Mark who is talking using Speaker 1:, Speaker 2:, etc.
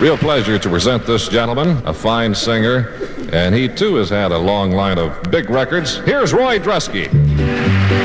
Speaker 1: Real pleasure to present this gentleman, a fine singer, and he too has had a long line of big records. Here's Roy Dresky.